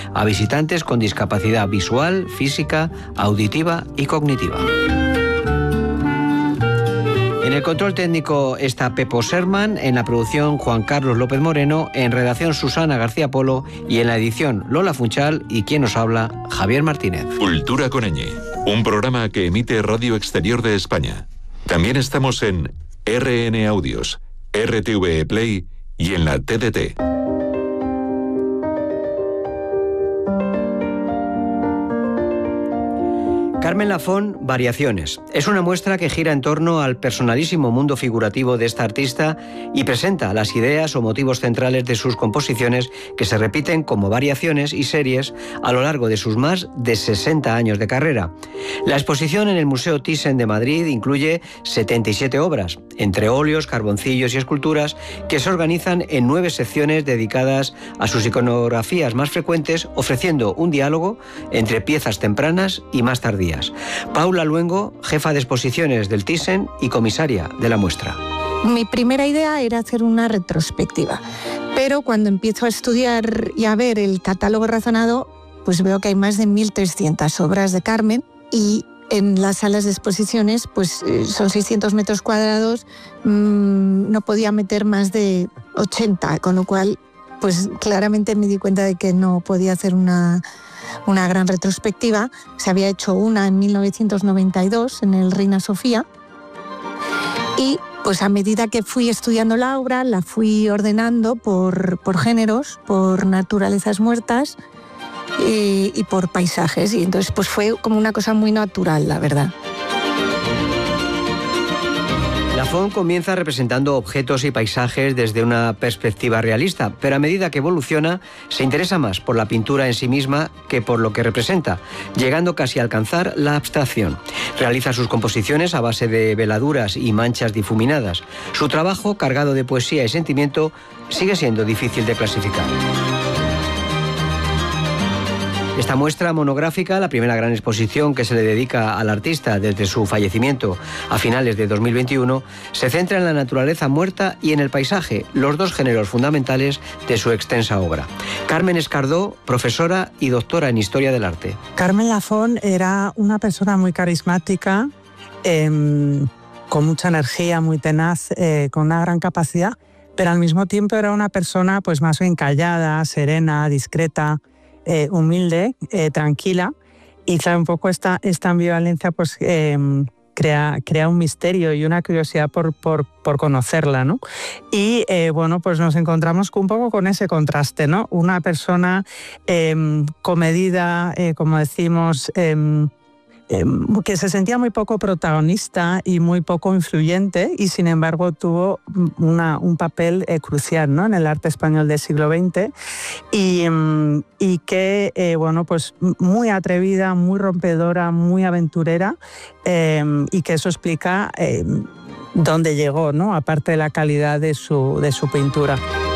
a visitantes con discapacidad visual, física, auditiva y cognitiva. En el control técnico está Pepo Serman, en la producción Juan Carlos López Moreno, en redacción Susana García Polo y en la edición Lola Funchal y quien nos habla, Javier Martínez. Cultura con ñ, un programa que emite Radio Exterior de España. También estamos en RN Audios, RTV Play y en la TDT. Carmen Lafón, Variaciones. Es una muestra que gira en torno al personalísimo mundo figurativo de esta artista y presenta las ideas o motivos centrales de sus composiciones que se repiten como variaciones y series a lo largo de sus más de 60 años de carrera. La exposición en el Museo Thyssen de Madrid incluye 77 obras, entre óleos, carboncillos y esculturas, que se organizan en 9 secciones dedicadas a sus iconografías más frecuentes, ofreciendo un diálogo entre piezas tempranas y más tardías. Paula Luengo, jefa de exposiciones del Thyssen y comisaria de la muestra. Mi primera idea era hacer una retrospectiva, pero cuando empiezo a estudiar y a ver el catálogo razonado, pues veo que hay más de 1.300 obras de Carmen y en las salas de exposiciones pues son 600 metros cuadrados, no podía meter más de 80, con lo cual pues claramente me di cuenta de que no podía hacer una gran retrospectiva. Se había hecho una en 1992 en el Reina Sofía y pues a medida que fui estudiando la obra la fui ordenando por géneros, por naturalezas muertas y por paisajes, y entonces pues fue como una cosa muy natural, la verdad. Lafón comienza representando objetos y paisajes desde una perspectiva realista, pero a medida que evoluciona se interesa más por la pintura en sí misma que por lo que representa, llegando casi a alcanzar la abstracción. Realiza sus composiciones a base de veladuras y manchas difuminadas. Su trabajo, cargado de poesía y sentimiento, sigue siendo difícil de clasificar. Esta muestra monográfica, la primera gran exposición que se le dedica al artista desde su fallecimiento a finales de 2021, se centra en la naturaleza muerta y en el paisaje, los dos géneros fundamentales de su extensa obra. Carmen Escardó, profesora y doctora en Historia del Arte. Carmen Lafón era una persona muy carismática, con mucha energía, muy tenaz, con una gran capacidad, pero al mismo tiempo era una persona pues más bien callada, serena, discreta, humilde, tranquila, y claro, un poco esta ambivalencia pues crea un misterio y una curiosidad por conocerla, ¿no? Y bueno, pues nos encontramos un poco con ese contraste, ¿no? Una persona comedida, como decimos, que se sentía muy poco protagonista y muy poco influyente, y sin embargo tuvo un papel crucial, ¿no?, en el arte español del siglo XX, y que, bueno, pues muy atrevida, muy rompedora, muy aventurera, y que eso explica dónde llegó, ¿no?, aparte de la calidad de su pintura.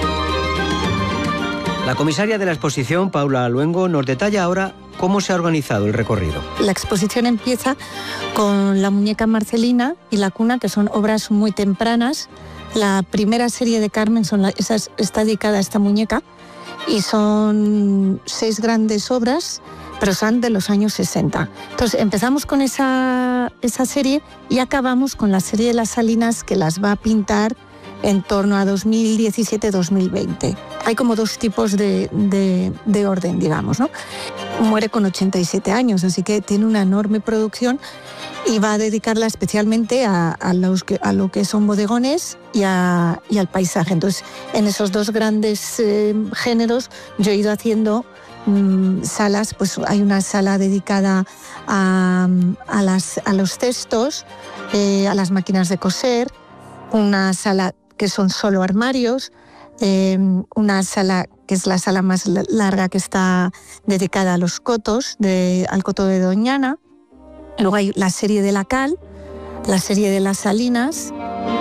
La comisaria de la exposición, Paula Luengo, nos detalla ahora cómo se ha organizado el recorrido. La exposición empieza con la muñeca Marcelina y la cuna, que son obras muy tempranas. La primera serie de Carmen está dedicada a esta muñeca y son 6 grandes obras, pero son de los años 60. Entonces empezamos con esa serie y acabamos con la serie de las Salinas, que las va a pintar en torno a 2017-2020. Hay como 2 tipos de orden, digamos, ¿no? Muere con 87 años, así que tiene una enorme producción y va a dedicarla especialmente a lo que son bodegones y al paisaje. Entonces, en esos 2 grandes géneros yo he ido haciendo salas. Pues hay una sala dedicada a los cestos, a las máquinas de coser, una sala que son solo armarios, una sala que es la sala más larga, que está dedicada a los cotos, al coto de Doñana. Luego hay la serie de la Cal, la serie de las Salinas.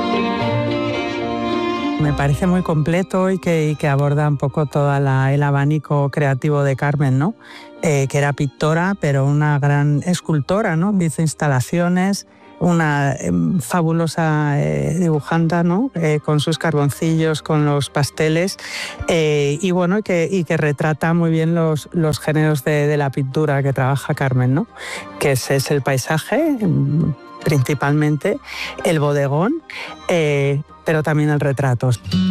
Me parece muy completo y que aborda un poco todo el abanico creativo de Carmen, ¿no? Que era pintora, pero una gran escultora, ¿no? Hizo instalaciones, una fabulosa dibujanta, ¿no? Con sus carboncillos, con los pasteles, y bueno, que retrata muy bien los géneros de la pintura que trabaja Carmen, ¿no? Que es el paisaje, principalmente, el bodegón, pero también el retrato.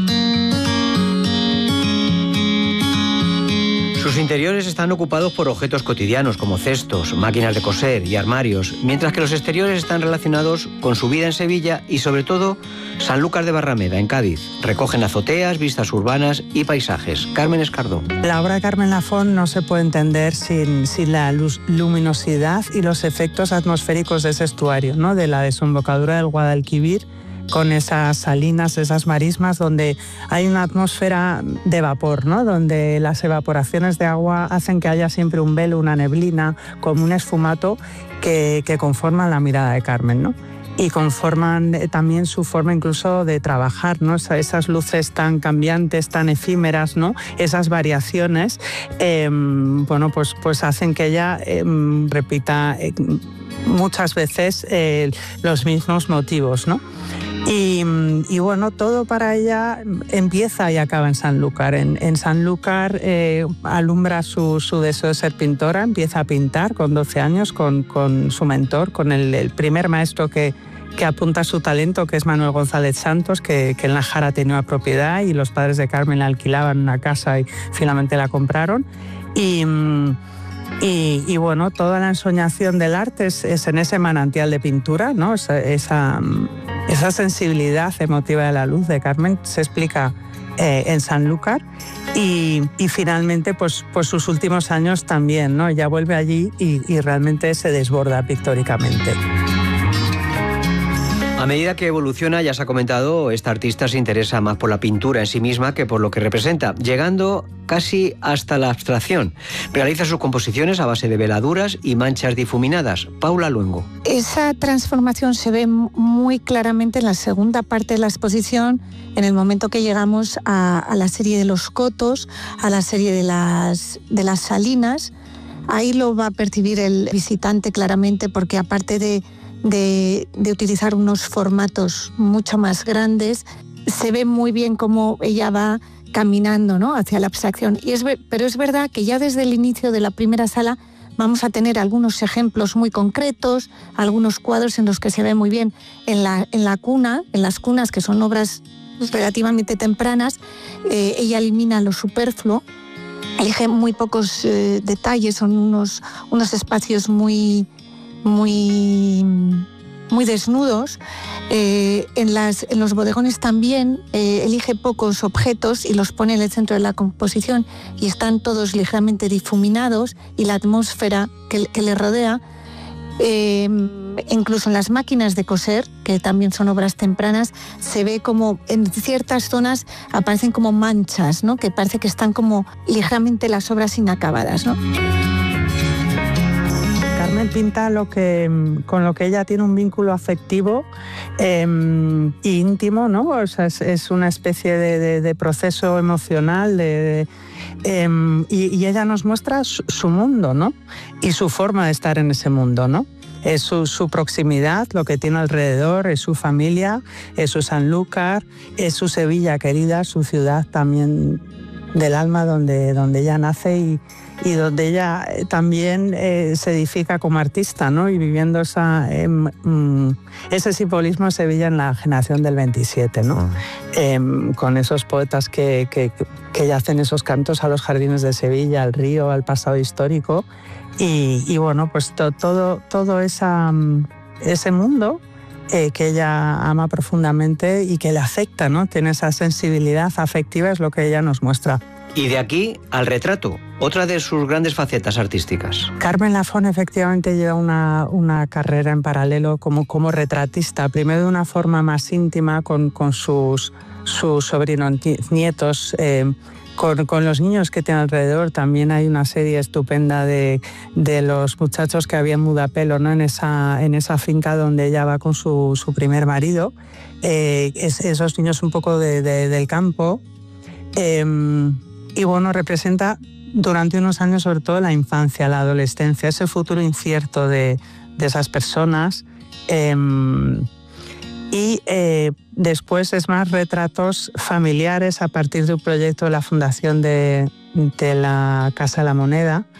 Sus interiores están ocupados por objetos cotidianos como cestos, máquinas de coser y armarios, mientras que los exteriores están relacionados con su vida en Sevilla y sobre todo Sanlúcar de Barrameda, en Cádiz. Recogen azoteas, vistas urbanas y paisajes. Carmen Escardó. La obra de Carmen Lafón no se puede entender sin la luminosidad y los efectos atmosféricos de ese estuario, ¿no? De la desembocadura del Guadalquivir, con esas salinas, esas marismas, donde hay una atmósfera de vapor, ¿no? Donde las evaporaciones de agua hacen que haya siempre un velo, una neblina, como un esfumato que conforman la mirada de Carmen, ¿no? Y conforman también su forma incluso de trabajar, ¿no? Esas luces tan cambiantes, tan efímeras, ¿no? Esas variaciones, bueno, pues hacen que ella repita muchas veces los mismos motivos, ¿no? Y bueno, todo para ella empieza y acaba en Sanlúcar. En Sanlúcar alumbra su deseo de ser pintora, empieza a pintar con 12 años con su mentor, con el primer maestro que apunta su talento, que es Manuel González Santos, que en La Jara tenía una propiedad y los padres de Carmen le alquilaban una casa y finalmente la compraron. Y bueno, toda la ensoñación del arte es en ese manantial de pintura, ¿no? Esa sensibilidad emotiva de la luz de Carmen se explica en Sanlúcar y finalmente pues sus últimos años también, ¿no? Ya vuelve allí y realmente se desborda pictóricamente. A medida que evoluciona, ya se ha comentado, esta artista se interesa más por la pintura en sí misma que por lo que representa, llegando casi hasta la abstracción. Realiza sus composiciones a base de veladuras y manchas difuminadas. Paula Luengo. Esa transformación se ve muy claramente en la segunda parte de la exposición, en el momento que llegamos a la serie de los cotos, a la serie de las salinas. Ahí lo va a percibir el visitante claramente, porque aparte de utilizar unos formatos mucho más grandes, se ve muy bien cómo ella va caminando, ¿no?, hacia la abstracción. Pero es verdad que ya desde el inicio de la primera sala vamos a tener algunos ejemplos muy concretos, algunos cuadros en los que se ve muy bien en la cuna, en las cunas, que son obras relativamente tempranas. Ella elimina lo superfluo, elige muy pocos detalles, son unos espacios muy desnudos. En los bodegones también elige pocos objetos y los pone en el centro de la composición, y están todos ligeramente difuminados, y la atmósfera que le rodea, incluso en las máquinas de coser, que también son obras tempranas, se ve como en ciertas zonas aparecen como manchas, ¿no?, que parece que están como ligeramente las obras inacabadas, ¿no? Carmen pinta con lo que ella tiene un vínculo afectivo íntimo, ¿no? O sea, es una especie de proceso emocional y ella nos muestra su mundo, ¿no? Y su forma de estar en ese mundo, ¿no? Es su proximidad, lo que tiene alrededor, es su familia, es su Sanlúcar, es su Sevilla querida, su ciudad también del alma, donde ella nace y donde ella también se edifica como artista, ¿no? Y viviendo ese simbolismo de Sevilla en la generación del 27, ¿no? Con esos poetas que ya hacen esos cantos a los jardines de Sevilla, al río, al pasado histórico. Y bueno, pues todo ese mundo que ella ama profundamente y que le afecta, ¿no? Tiene esa sensibilidad afectiva, es lo que ella nos muestra. Y de aquí al retrato, otra de sus grandes facetas artísticas. Carmen Lafón efectivamente lleva una carrera en paralelo como retratista, primero de una forma más íntima con sus sobrinos nietos, con los niños que tiene alrededor. También hay una serie estupenda de los muchachos que había en Mudapelo, ¿no? en esa finca donde ella va con su primer marido, esos niños un poco del campo. Y bueno, representa durante unos años sobre todo la infancia, la adolescencia, ese futuro incierto de esas personas Y después es más retratos familiares a partir de un proyecto de la fundación de la Casa de la Moneda,